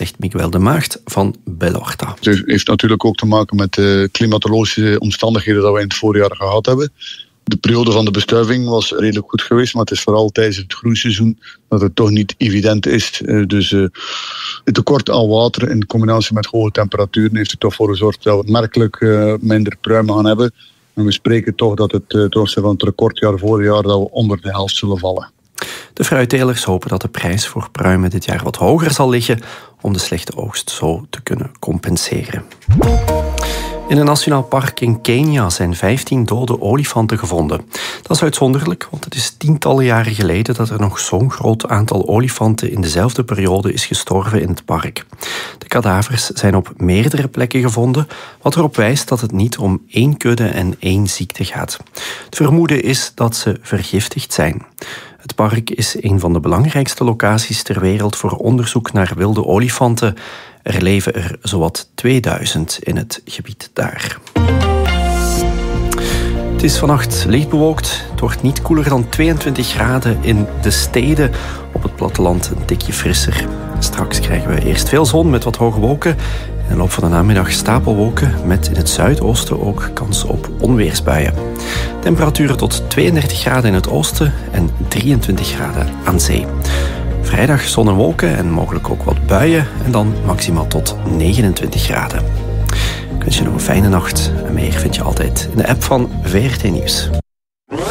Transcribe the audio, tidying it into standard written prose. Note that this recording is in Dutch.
zegt Miguel de Maagd van Bellorta. Het heeft natuurlijk ook te maken met de klimatologische omstandigheden dat we in het voorjaar gehad hebben. De periode van de bestuiving was redelijk goed geweest, maar het is vooral tijdens het groeiseizoen dat het toch niet evident is. Dus het tekort aan water in combinatie met hoge temperaturen heeft er toch voor gezorgd dat we merkelijk minder pruimen gaan hebben. En we spreken toch dat het ten opzichte van het recordjaar vorig jaar dat we onder de helft zullen vallen. De fruittelers hopen dat de prijs voor pruimen dit jaar wat hoger zal liggen om de slechte oogst zo te kunnen compenseren. In een nationaal park in Kenia zijn 15 dode olifanten gevonden. Dat is uitzonderlijk, want het is tientallen jaren geleden dat er nog zo'n groot aantal olifanten in dezelfde periode is gestorven in het park. De kadavers zijn op meerdere plekken gevonden, wat erop wijst dat het niet om één kudde en één ziekte gaat. Het vermoeden is dat ze vergiftigd zijn. Het park is een van de belangrijkste locaties ter wereld voor onderzoek naar wilde olifanten. Er leven er zowat 2000 in het gebied daar. Het is vannacht licht bewolkt. Het wordt niet koeler dan 22 graden in de steden. Op het platteland een tikje frisser. Straks krijgen we eerst veel zon met wat hoge wolken. In de loop van de namiddag stapelwolken met in het zuidoosten ook kans op onweersbuien. Temperaturen tot 32 graden in het oosten en 23 graden aan zee. Vrijdag zon en wolken en mogelijk ook wat buien en dan maximaal tot 29 graden. Ik wens je nog een fijne nacht en meer vind je altijd in de app van VRT Nieuws.